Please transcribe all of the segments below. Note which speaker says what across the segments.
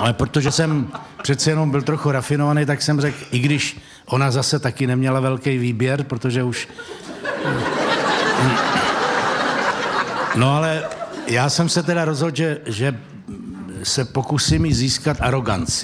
Speaker 1: Ale protože jsem přece jenom byl trochu rafinovaný, tak jsem řekl, i když ona zase taky neměla velký výběr, protože už... No ale já jsem se teda rozhodl, že se pokusím jí získat aroganci.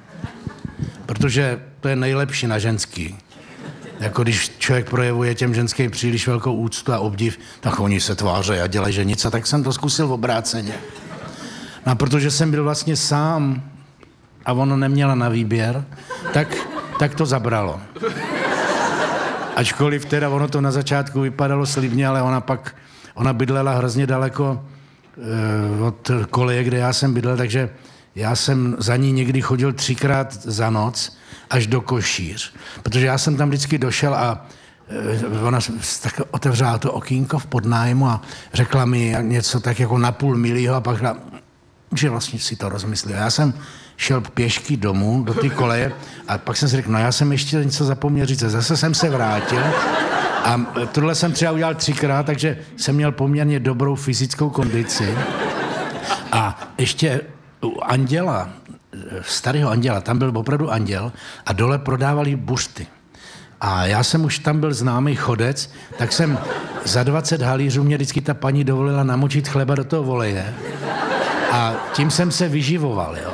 Speaker 1: Protože to je nejlepší na ženský. Jako když člověk projevuje těm ženským příliš velkou úctu a obdiv, tak oni se tváří a dělají, že nic. A tak jsem to zkusil v obráceně. No a protože jsem byl vlastně sám a ono neměla na výběr, tak to zabralo. Ačkoliv teda ono to na začátku vypadalo slibně, ale ona bydlela hrozně daleko od koleje, kde já jsem bydlel, takže já jsem za ní někdy chodil 3krát za noc až do Košíř. Protože já jsem tam vždycky došel a ona tak otevřela to okýnko v podnájmu a řekla mi něco tak jako na půl milího a pak řekla, že vlastně si to rozmyslel. Já jsem šel pěšky domů do té koleje a pak jsem si řekl, no já jsem ještě něco zapomněl říct. Zase jsem se vrátil a tohle jsem třeba udělal 3krát, takže jsem měl poměrně dobrou fyzickou kondici. A ještě u Anděla, starého Anděla, tam byl opravdu anděl a dole prodávali buřty. A já jsem už tam byl známý chodec, tak jsem za 20 halířů mě vždycky ta paní dovolila namočit chleba do toho voleje. A tím jsem se vyživoval, jo.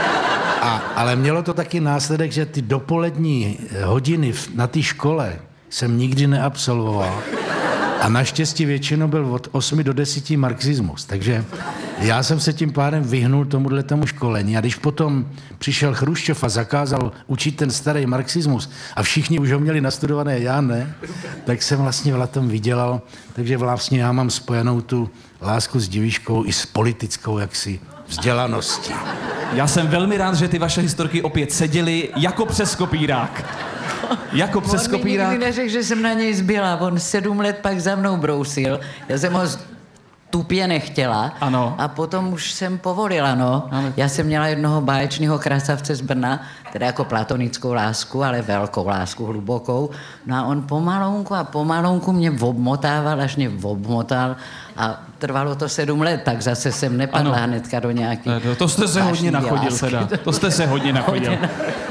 Speaker 1: Ale mělo to taky následek, že ty dopolední hodiny na té škole jsem nikdy neabsolvoval. A naštěstí většinou byl od 8 do 10 marxismus. Takže já jsem se tím pádem vyhnul tomu školení. A když potom přišel Chruščov a zakázal učit ten starý marxismus a všichni už ho měli nastudované, já ne, tak jsem vlastně na tom vydělal. Takže vlastně já mám spojenou tu lásku s divíškou i s politickou jaksi vzdělaností.
Speaker 2: Já jsem velmi rád, že ty vaše historky opět seděly jako přes kopírák. Jako přes kopírák.
Speaker 3: On mi nikdy neřekl, že jsem na něj zbyla. On 7 let pak za mnou brousil. Já jsem ho tupě nechtěla.
Speaker 2: Ano.
Speaker 3: A potom už jsem povolila, no. Ano. Já jsem měla jednoho báječného krasavce z Brna, teda jako platonickou lásku, ale velkou lásku, hlubokou. No a on pomalonku mě obmotával, až mě obmotal a trvalo to 7 let, tak zase jsem nepadla hnedka do nějaký...
Speaker 2: To jste se hodně nachodil teda. To jste se hodně nachodil.